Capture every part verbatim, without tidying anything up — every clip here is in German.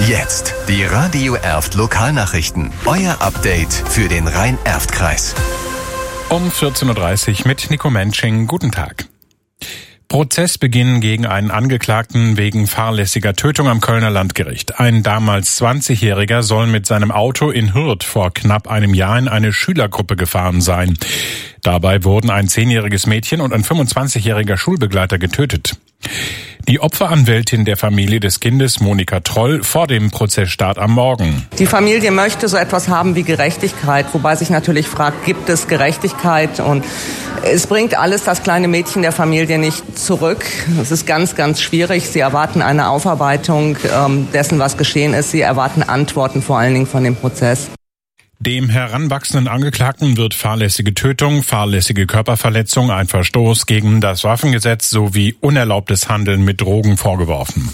Jetzt die Radio Erft Lokalnachrichten. Euer Update für den Rhein-Erft-Kreis. Um vierzehn Uhr dreißig mit Nico Mensching. Guten Tag. Prozessbeginn gegen einen Angeklagten wegen fahrlässiger Tötung am Kölner Landgericht. Ein damals zwanzigjähriger soll mit seinem Auto in Hürth vor knapp einem Jahr in eine Schülergruppe gefahren sein. Dabei wurden ein zehnjähriges Mädchen und ein fünfundzwanzigjähriger Schulbegleiter getötet. Die Opferanwältin der Familie des Kindes, Monika Troll, vor dem Prozessstart am Morgen. Die Familie möchte so etwas haben wie Gerechtigkeit, wobei sich natürlich fragt, gibt es Gerechtigkeit? Und es bringt alles das kleine Mädchen der Familie nicht zurück. Es ist ganz, ganz schwierig. Sie erwarten eine Aufarbeitung ähm, dessen, was geschehen ist. Sie erwarten Antworten vor allen Dingen von dem Prozess. Dem heranwachsenden Angeklagten wird fahrlässige Tötung, fahrlässige Körperverletzung, ein Verstoß gegen das Waffengesetz sowie unerlaubtes Handeln mit Drogen vorgeworfen.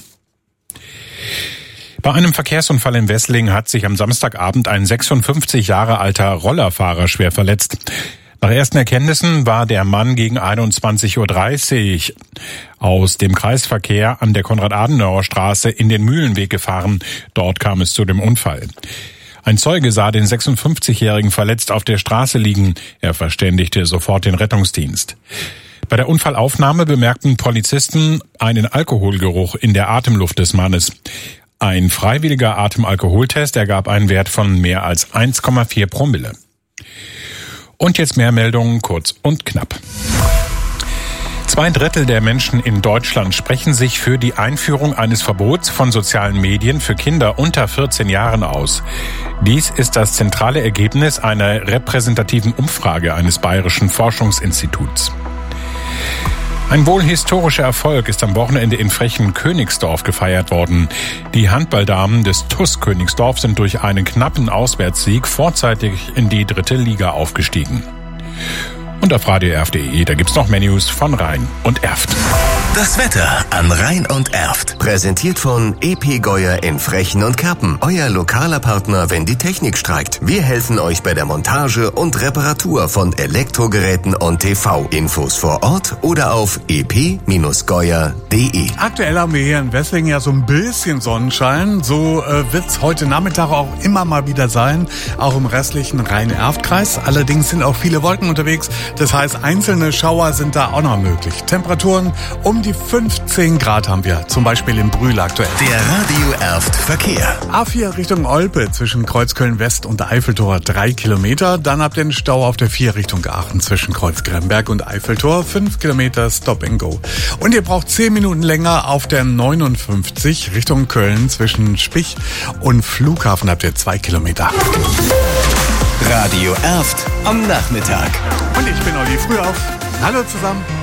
Bei einem Verkehrsunfall in Wesseling hat sich am Samstagabend ein sechsundfünfzig Jahre alter Rollerfahrer schwer verletzt. Nach ersten Erkenntnissen war der Mann gegen einundzwanzig Uhr dreißig aus dem Kreisverkehr an der Konrad-Adenauer-Straße in den Mühlenweg gefahren. Dort kam es zu dem Unfall. Ein Zeuge sah den sechsundfünfzigjährigen verletzt auf der Straße liegen. Er verständigte sofort den Rettungsdienst. Bei der Unfallaufnahme bemerkten Polizisten einen Alkoholgeruch in der Atemluft des Mannes. Ein freiwilliger Atemalkoholtest ergab einen Wert von mehr als eins Komma vier Promille. Und jetzt mehr Meldungen, kurz und knapp. Zwei Drittel der Menschen in Deutschland sprechen sich für die Einführung eines Verbots von sozialen Medien für Kinder unter vierzehn Jahren aus. Dies ist das zentrale Ergebnis einer repräsentativen Umfrage eines bayerischen Forschungsinstituts. Ein wohl historischer Erfolg ist am Wochenende in Frechen-Königsdorf gefeiert worden. Die Handballdamen des T U S Königsdorf sind durch einen knappen Auswärtssieg vorzeitig in die dritte Liga aufgestiegen. Und auf radio erft punkt de, da gibt's noch Menüs von Rhein und Erft. Das Wetter an Rhein und Erft. Präsentiert von E P Geuer in Frechen und Kerpen. Euer lokaler Partner, wenn die Technik streikt. Wir helfen euch bei der Montage und Reparatur von Elektrogeräten und T V. Infos vor Ort oder auf e p geuer punkt de. Aktuell haben wir hier in Wesseling ja so ein bisschen Sonnenschein. So äh, wird's heute Nachmittag auch immer mal wieder sein. Auch im restlichen Rhein-Erft-Kreis. Allerdings sind auch viele Wolken unterwegs. Das heißt, einzelne Schauer sind da auch noch möglich. Temperaturen um die fünfzehn Grad haben wir, zum Beispiel in Brühl aktuell. Der Radio Erft Verkehr. A vier Richtung Olpe zwischen Kreuzköln West und Eiffeltor drei Kilometer. Dann habt ihr den Stau auf der vier Richtung Aachen zwischen Kreuzgremberg und Eiffeltor. fünf Kilometer Stop and Go. Und ihr braucht zehn Minuten länger auf der neunundfünfzig Richtung Köln zwischen Spich und Flughafen habt ihr zwei Kilometer. Radio Erft am Nachmittag. Und ich bin Olli Frühauf. Hallo zusammen.